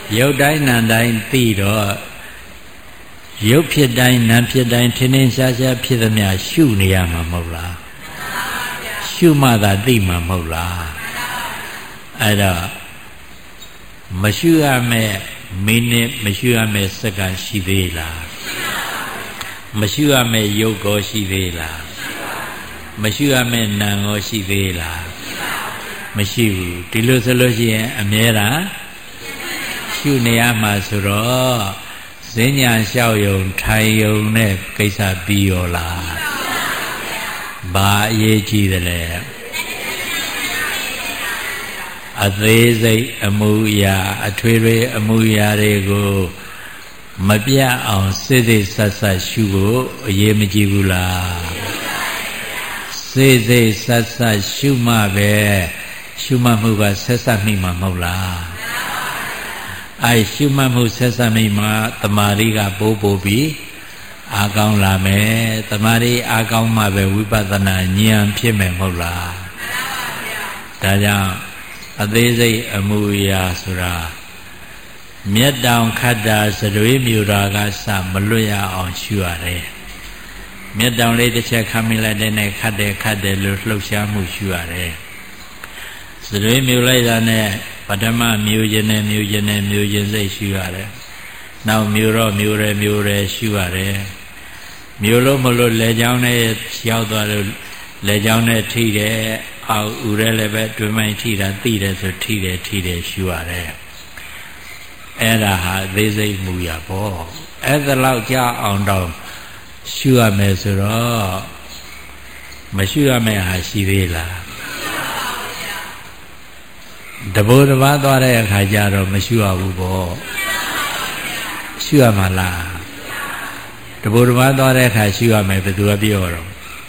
ရုပ်တိုင်းနာမ်တိုင်းသိတော့ရုပ်ဖြစ်တိုင်းနာမ်ဖြစ်တိုင်းထင်းထင်းရှားရှားဖြစ်သမျှရှုနေရမှာမဟုတ်လားရှုမှသာသိမှာမဟုတ်လားအဲ့တော့မရှုရမယ့်မိနစ်မရှုရမယ့်စက္ကန့်ရှိသေးလားမရှုရမယ့်ရုပ်ကိုရှိသေးလားမရှုရမယ့်နာမ်ကိုရှိသေးလားမရှိဘူးဒီလိုဆိုလို့ရှိရင်အမြဲတမ်းရှုနေရမှာဆိုတော့ဈဉ္ညာလျှောက်ယုံထိုင်ယုံနဲ့ကိစ္စပြီးရောလားဘာအရေးကြီးတယ်လဲအသေးစိတ်အမှုရာအထွေထွေအမှုရာတွေကိုမပြတ်အောင်စိတ်စိတ်ဆက်ဆက်ရှုဖို့အရေးမကြီးဘူးလားစိတ်စိတ်ဆက်ဆက်ရှုမှပဲရှုမှတ်မှုကဆက်ဆက်မိမှာမဟုတ်လားရှုမှတ်မှုဆက်ဆက်မိမှာတမာရီကပိုးပြီးအားကောင်းလာမယ်တမာရီအားကောင်းမှပဲဝိပဿနာဉာဏ်ဖြစ်မယ်မဟုတ်လားဒါကြောင့်အသေးစိတ်အမှုရာဆိုတာမျက်တောင်ခတ်တာစရွေးမြူတာကစမလွတ်ရအောင်ရှုရတယ်မျက်တောင်လေးတစ်ချက်ခတ်မိလိုက်တဲ့နဲ့ခတ်တယ်လို့လှုပ်ရှားမှုရှုရတယ်စရွေးမြူလိုက်တာနဲ့ပထမမြူခြင်းနဲ့မြူခြင်းစိတ်ရှုရတယ်နောက်မြူတော့မြူတယ်ရှုရတယ်မြူလို့မလို့လေချောင်းနဲ့ရောက်သွားလို့လေချောင်းနဲ့ထိတယ်အောက်ဥရဲလည်းပဲတွင်မိုင်းထိတာသိတယ်ဆိုထိတယ်ရှုရတယ်အဲ့ဒါဟာသေးစိတ်မူရပေါ့အဲ့ဒါလောက်ကြာအောင်တော့ရှုရမယ်ဆိုတော့မရှုရမယ့်ဟာရှိသေးလားတဘိုးတစ်ပါးသွားတဲ့အခါကျတော့မရှုရဘူးပေါ့ရှုရမှာလားတဘိုးတစ်ပါးသွားတဲ့အခါရှုရမယ်ဘယ်သူကပြောတော့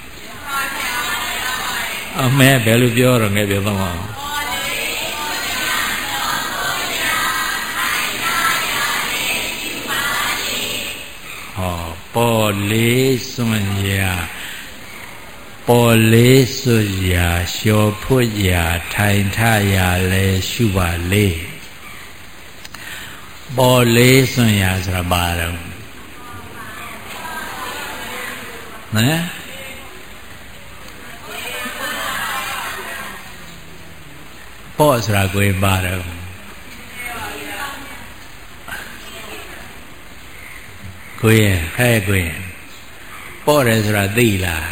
အမေဘယ်လိုပြောတော့ငယ်ပြောတော့ဟောပေါ်လေးစွန့်ရာပေါ်လေးစွန့်ရာလျှော်ဖွတ်ရာထိုင်ထရာလဲရှုပါလေပေါ်လေးစွန့်ရာဆိုတာဘာတော့နော်ပေါ်ဆိုတာကိုယ်ပါတော့ကိုယ်ကိုယ်ပေါ်တယ်ဆိုတာသိလား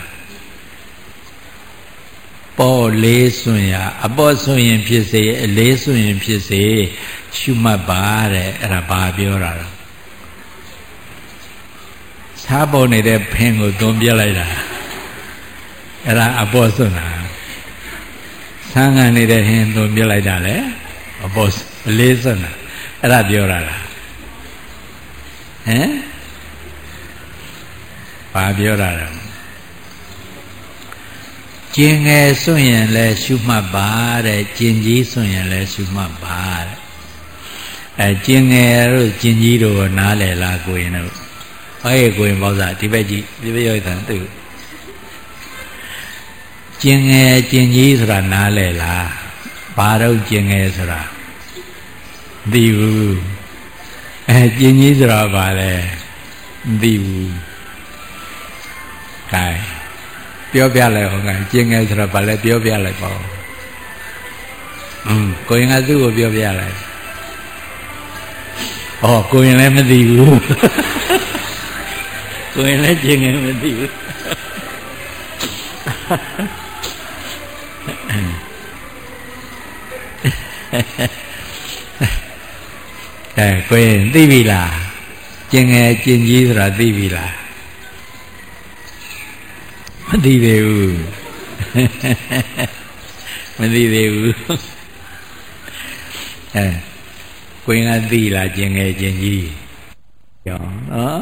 ပေါ်လေးစွန့်ရအပေါ်စွန့်ရင်ဖြစ်စေအလေးစွန့်ရင်ဖြစ်စေရှုမှတ်ပါတဲ့အဲ့ဒါဘာပြောတာလဲစားပေါ်နေတဲ့ဖင်ကိုသွန်းပြလိုက်တာအဲ့ဒါအပေါ်စွန့်တာဆန်းကန်နေတဲ့ဟင်းသွန်းပြလိုက်တာလေအပေါ်အလေးစွန့်တာအဲ့ဒါပြောတာလားဟမ်ဘာပြောတာလဲကျင်ငယ်စွန့်ရင်လည်းရှုမှတ်ပါတဲ့ကျင်ကြီးစွန့်ရင်လည်းရှုမှတ်ပါတဲ့ကျင်ငယ်တို့ကျင်ကြီးတို့ကိုနားလည်လားကိုရင်တို့ကိုရင်ပေါ့စားဒီဘက်ကြည့်ဒီဘက်ရောက်တဲ့သူကျင်ငယ်ကျင်ကြီးဆိုတာနားလည်လားဘာတော့ကျင်ငယ်ဆိုတာမသိဘူးကျင်ကြီးဆိုတာဘာလဲမသိဘူးကဲပြောပြလိုက်အောင်ကကျင်ငယ်ဆိုတော့ဘာလဲပြောပြလိုက်ပါဦးကိုရင်ကသူ့ကိုပြောပြလိုက်ကိုရင်လည်းမသိဘူးကိုရင်လည်းကျင်ငယ်မသိဘူးကိုရင်သိပြီလားကျင်ငယ်ကျင်ကြီးဆိုတာသိပြီလားမသိသေးဘူးမသိသေးဘူးကိုရင်ကသိလားကျင်ငယ်ကျင်ကြီးရောနော်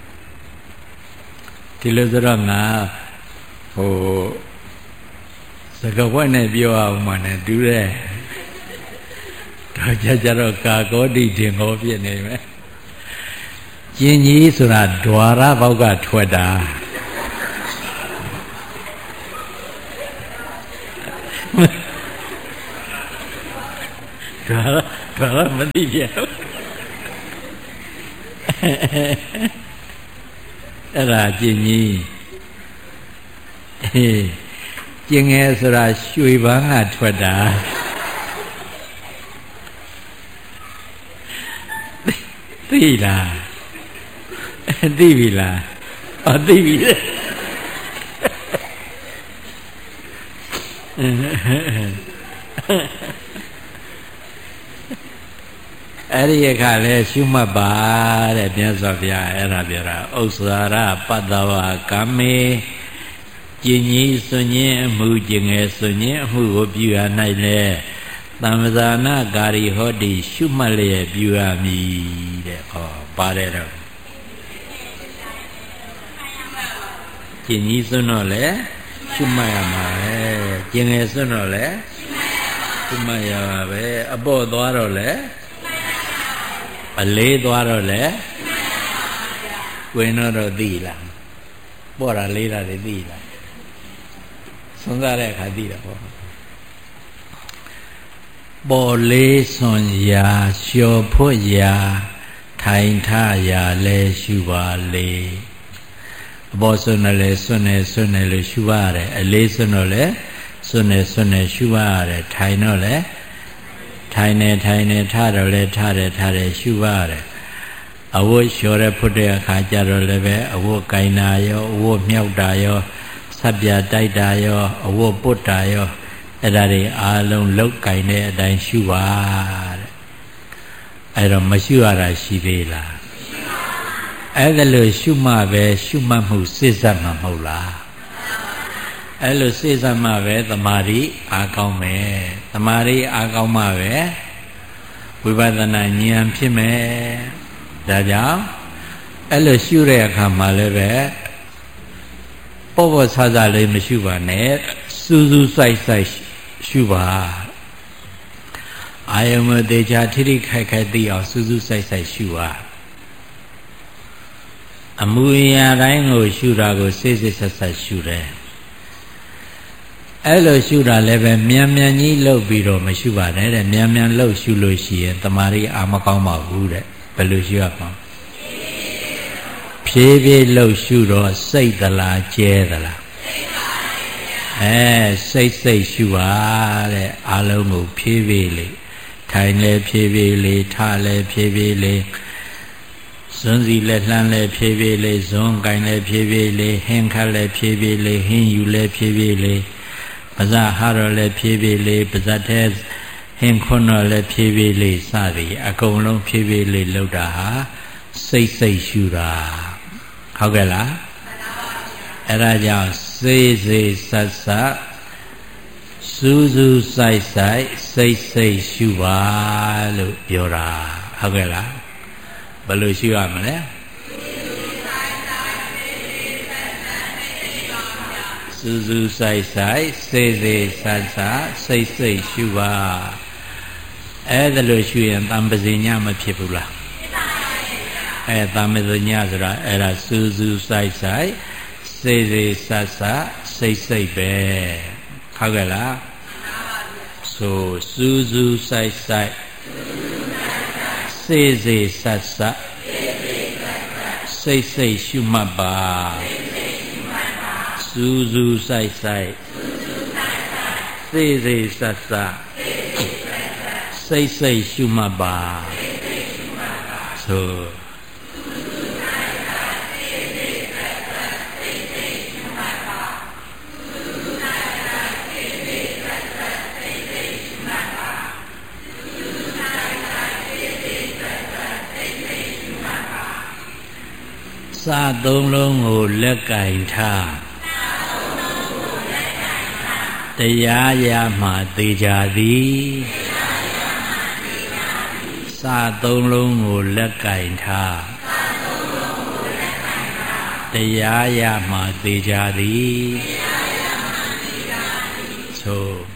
ဒီလိုဆိုတော့ငါစကားဝတ်နဲ့ပြောအောင်မှနဲ့တူတယ်တော့ကြတော့ကာကောတိတင်ဟောဖြစ်နေမယ်ကျင်ကြီးဆိုတာဓွာရဘောက်ကထွက်တာဒါမသိပြန်အဲ့ဒါကျင်ကြီးကျင်ငယ်ဆိုတာရွှေပန်းကထွက်တာသိလားသိပြီလားသိပြီအဲ့ဒီအခါလဲရှုမှတ်ပါတဲ့မြတ်စွာဘုရားအဲ့ဒါပြောတာဥစ္စာရပတ္တဝကမေကျင်ကြီးစွန့်ခြင်းအမှုကျင်ငယ်စွန့်ခြင်းအမှုကိုပြုရ၌လဲသံဃာနာကာရီဟောတိရှုမှတ်လျက်ပြုရမည်တဲ့ဟောပါတယ်တော့ကျင်ကြီးစွန့်တော့လဲရှုမှတ်ရမှာပဲကျင်ငယ်စွန့်တော့လဲရှုမှတ်ရမှာပဲအပေါ့သွားတော့လဲအလေးသွားတော့လေဝင်တော့သိလားပေါ်တာလေးတာတွေသိလားဆုံးသားတဲ့အခါသိတာပေါ့ပေါ်လေးစွန်ရာလျှော်ဖွတ်ရာထိုင်ထရာလဲရှုပါလေအပေါ်စွန်တယ်လဲစွန်တယ်စွန်တယ်လို့ရှုပါရတယ်အလေးစွန်တော့လဲစွန်တယ်စွန်တယ်ရှုပါရတယ်ထိုင်တော့လဲထိုင်နေထတော့လဲထတယ်ရှုပါရတယ်အဝတ်လျှော်တဲ့ဖွတ်တဲ့အခါကျတော့လည်းပဲအဝတ်ကိုင်တာရောအဝတ်မြောက်တာရောဆက်ပြတိုက်တာရောအဝတ်ပုတ်တာရောအဲ့ဒါတွေအားလုံးလောက်ကင်တဲ့အတိုင်းရှုပါတဲ့အဲ့တော့မရှုရတာရှိသေးလားအဲ့ဒါလို့ရှုမှပဲရှုမှတ်မှုစိစက်မှာမဟုတ်လားအဲ့လိုစိစက်မှပဲတမာရီအားကောင်းမယ်တမာရီအားကောင်းမှပဲဝိပဿနာဉာဏ်ဖြစ်မယ်ဒါကြောင့်အဲ့လိုရှုတဲ့အခါမှာလည်းပဲပေါ့ဆဆလေးမရှုပါနဲ့စူးစူးဆိုင်ရှုပါအာယုံမသေးချာထိထိခိုက်ခိုက်သိအောင်စူးစူးဆိုင်ရှုပါအမူအရာတိုင်းကိုရှုတာကိုစိတ်ဆက်ရှုတယ်အဲ့လိုရှုတာလည်းပဲမြန်ကြီးလှုပ်ပြီးတော့မရှုပါနဲ့တဲ့မြန်လှုပ်ရှုလို့ရှိရင်တမာရီအာမကောင်းပါဘူးတဲ့ဘယ်လိုရှုရမှာဖြည်းဖြည်းလှုပ်ရှုတော့စိတ်သလားကျဲသလားစိတ်ရှုပါတဲ့အာလုံးကိုဖြည်းဖြည်းလေးထိုင်လဲဖြည်းဖြည်းလေးထလဲဖြည်းဖြည်းလေးဇွန်းစီလဲလှမ်းလဲဖြည်းဖြည်းလေးဇွန်းကိုင်လဲဖြည်းဖြည်းလေးဟင်းခတ်လဲဖြည်းဖြည်းလေးဟင်းယူလဲဖြည်းဖြည်းလေးပါဇဟာတော့လဲဖြည်းဖြည်းလေးပါဇတ်တဲ့ဟင်းခွန်းတော့လဲဖြည်းဖြည်းလေးစသည်အကုန်လုံးဖြည်းဖြည်းလေးလှုပ်တာဟာစိတ်ရှုတာဟုတ်ကဲ့လားအဲ့ဒါကြောင့်စိတ်ဆက်စူးစူးဆိုင်စိတ်ရှုပါလို့ပြောတာဟုတ်ကဲ့လားဘယ်လိုရှုရမလဲစူးစူးဆိုင်စိတ်ဆက်ရှုပါအဲ့ဒါလို့ရှုရင်တံပဇိညမဖြစ်ဘူးလားတံပဇိညဆိုတာအဲ့ဒါစူးစူးဆိုင်စိတ်ဆက်ပဲဟုတ်ကဲ့လားဆိုစူးစူးဆိုင်စိတ်ဆက်စိတ်ရှုမှတ်ပါစူးစူးဆိုင်ဆက်စိတ်ရှုမှတ်ပါဆိုစာသုံးလုံးကိုလက်ကင်ထားတရားရမှသေချာသည်စာသုံးလုံးကိုလက်ကင်ထားတရားရမှသေချာသည်သို့